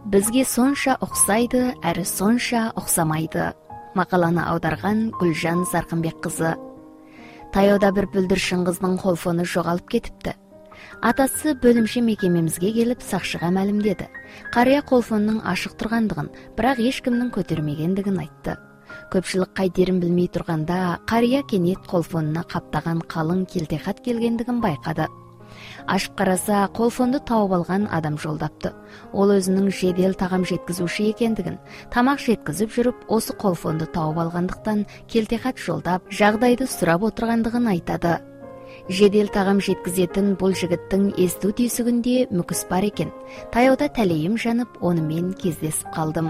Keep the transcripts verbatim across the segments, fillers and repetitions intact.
Бізге сонша ұқсайды, әрі сонша ұқсамайды. Мақаланы аударған Гүлжан Зарқынбек қызы. Таяуда бір бүлдіршін қыздың қолфоны жоғалып кетіпті. Атасы бөлімше мекемемізге келіп сақшыға мәлімдеді. Қария қолфонның ашық тұрғандығын, бірақ ешкімнің көтермегендігін айтты. Көпшілік қайтерін білмей тұрғанда, қария кенет қолфонына қаптаған қалың келтехат келгендігін байқады. Ашып қараса, қолфонды тауып алған адам жолдапты. Ол өзінің жедел тағам жеткізуші екендігін, тамақ жеткізіп жүріп, осы қолфонды тауып алғандықтан келтехат жолдап, жағдайды сұрап отырғандығын айтады. Жедел тағам жеткізетін бұл жігіттің есту түйсігінде мүкіс бар екен. Таяуда тәлейім жанып, онымен кездесіп қалдым.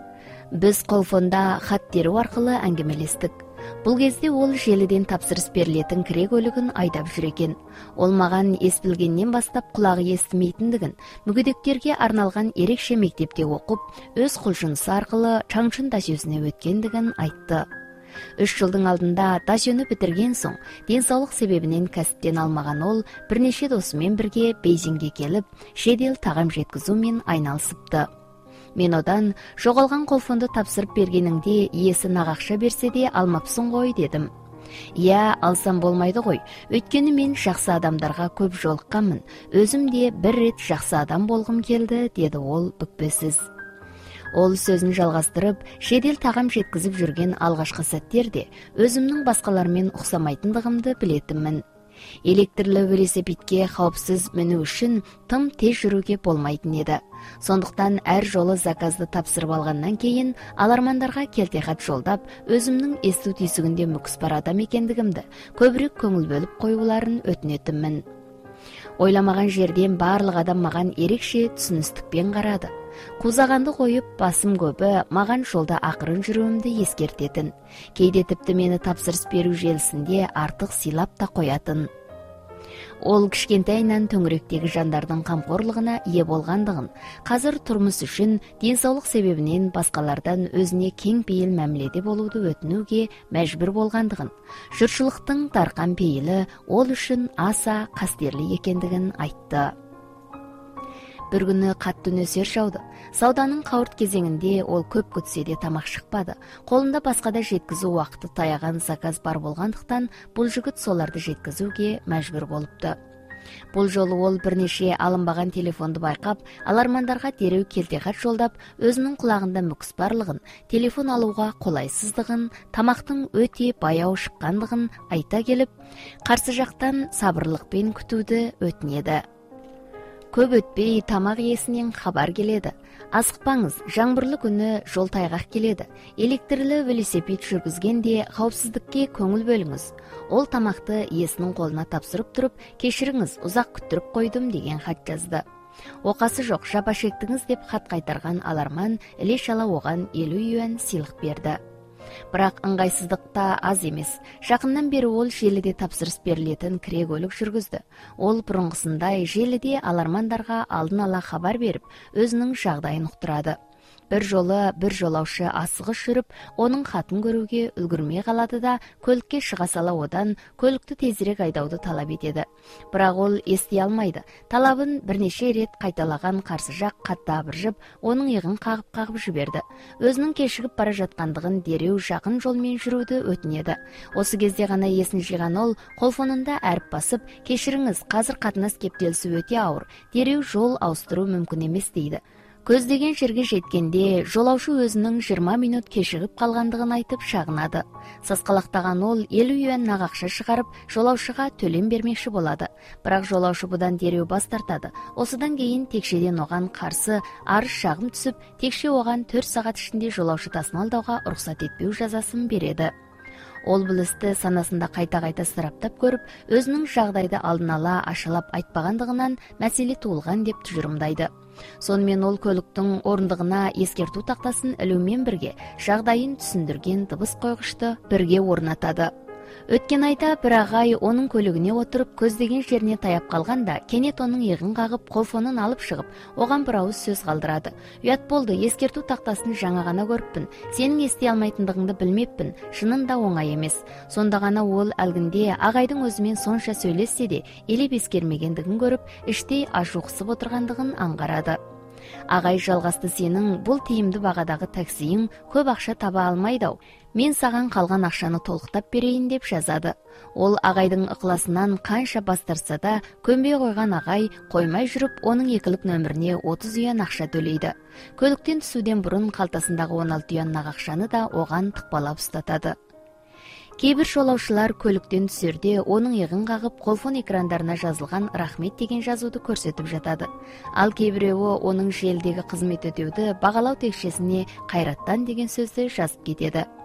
Біз қолфонда хат теру арқылы әңгімелестік. Бұл кезде ол желіден тапсырыс берілетін кіре көлігін айдап жүр екен. Ол маған ес білгеннен бастап құлағы естімейтіндігін, мүгедектерге арналған ерекше мектепте оқып, өз құлшынысы арқылы Чаңчын дасөсіне өткендігін айтты. Үш жылдың алдында дасөні бітірген соң, денсаулық себебінен кәсіптен алмаған ол, бірнеше досымен бірге Бейжіңге келіп, жедел тағам жеткізумен айналысыпты. Мен одан, жоғалған қолфонды тапсырып бергеніңде иесі нағақша берсе де алмапсың ғой, дедім. Иә, алсам болмайды ғой, өйткені мен жақсы адамдарға көп жолыққанмын, өзім де бір рет жақсы адам болғым келді, деді ол бүкпесіз. Ол сөзін жалғастырып, жедел тағам жеткізіп жүрген алғашқы сәттерде өзімнің басқалармен ұқсамайтындығымды білетінмін. Электрлі велосипедке қауіпсіз міну үшін тым тез жүруге болмайтын еді. Сондықтан әр жолы заказды тапсырып алғаннан кейін алармандарға келтехат жолдап, өзімнің есту түйсігінде мүкіс бар адам екендігімді көбірек көңіл бөліп қоюларын өтінетінмін. Ойламаған жерден барлық адам маған ерекше түсіністікпен қарады. Қузағанды қойып, басым көбі маған жолда ақырын жүруімді ескертетін. Кейде тіпті мені тапсырыс беру желісінде артық сыйлап та қоятын. Ол кішкентайынан төңіректегі жандардың қамқорлығына ие болғандығын, қазір тұрмыс үшін денсаулық себебінен басқалардан өзіне кең пейіл мәміледе болуды өтінуге мәжбүр болғандығын, жұртшылықтың тарқан пейілі ол үшін аса қастерлі екендігін айтты. Бір күні қатты нөсер жауды. Сауданың қауырт кезеңінде ол көп күтсе де тамақ шықпады. Қолында басқада жеткізу уақыты таяған заказ бар болғандықтан, бұл жігіт соларды жеткізуге мәжбүр болыпты. Бұл жолы ол бірнеше алынбаған телефонды байқап, алармандарға дереу келтехат жолдап, өзінің құлағында мүкіс барлығын, телефон алуға қолайсыздығын, тамақтың өте баяу шыққандығын айта келіп, қарсы жақтан сабырлықпен күтуді өтінеді. Көп өтпей тамақ иесінен хабар келеді. Асықпаңыз, жаңбырлы күні жол тайғақ келеді. Электрлі велосипед жүргізгенде қауіпсіздікке көңіл бөліңіз. Ол тамақты иесінің қолына тапсырып тұрып, кешіріңіз, ұзақ күттіріп қойдым деген хат жазды. Оқасы жоқ, жапа шектіңіз деп хат қайтарған аларман іле-шала оған елу юан сыйлық берді. Бірақ ыңғайсыздықта аз емес. Жақыннан бері ол желіде тапсырыс берілетін кіре көлік жүргізді. Ол бұрынғысындай желіде алармандарға алдын ала хабар беріп, өзінің жағдайын ұқтырады. Бір жолы бір жолаушы асығыс жүріп, оның хатын көруге үлгірмей қалады да, көлікке шыға сала одан көлікті тезірек айдауды талап етеді. Бірақ ол ести алмайды. Талабын бірнеше рет қайталаған қарсы жақ қатты абыржып, оның иығын қағып-қағып жіберді. Өзінің кешігіп бара жатқандығын дереу жақын жолмен жүруді өтінеді. Осы кезде ғана есін жиған ол, қолфонында әріп басып, кешіріңіз, қазір қатынас кептелісі өте ауыр, дереу жол ауыстыру мүмкін емес дейді. Көздеген жерге жеткенде жолаушы өзінің жиырма минут кешігіп қалғандығын айтып шағынады. Сасқалақтаған ол елу юан нағақша шығарып, жолаушыға төлем бермекші болады. Бірақ жолаушы бұдан дереу бас тартады. Осыдан кейін текшеден оған қарсы арыз шағым түсіп, текше оған төрт сағат ішінде жолаушы тасымалдауға рұқсат етпеу жазасын береді. Ол бұл істі санасында қайта-қайта сараптап көріп, өзінің жағдайды алдын ала ашылап айтпағандығынан мәселе туылған деп тұжырымдайды. Сонымен ол көліктің орындығына ескерту тақтасын ілумен бірге жағдайын түсіндірген дыбыс қойғышты бірге орнатады. Өткен айда бір ағай оның көлігіне отырып, көздеген жеріне таяп қалғанда, кенет оның иығын қағып, қолфонын алып шығып, оған бір ауыз сөз қалдырады. Ұят болды, ескерту тақтасын жаңа ғана көріппін. Сенің ести алмайтындығыңды білмеппін, шынында оңай емес. Сонда ғана ол әлгінде ағайдың өзімен сонша сөйлессе де, елеп ескермегендігін көріп, іштей ашу қысып отырғандығын аңғарады. Агай жалгасты, сенин бул тийимдүү багадагы таксиң көп акча таба алмайт ау. Мен саган калган акчаны толуктап берейин деп жазады. Ол агайдын ыкласынан канча бастырса да көнбөй койгон агай коймай жүрүп онун экилик нөмүрүнө отуз юан акча төлөйдү. Көлүктөн түсүүдөн бурун калтасындагы он алты юан нак акчаны да оган тыкпалап устатады. Кээ бир жолоочулар көлүктөн түсөрдө онун эгин кагып колфон экрандарына жазылган рахмет деген жазууду көрсөтүп жатады. Ал кээ бирөө онун желдеги кызмет өтөөдө багалау текшесине кайраттан деген сөздү жазып кетеді.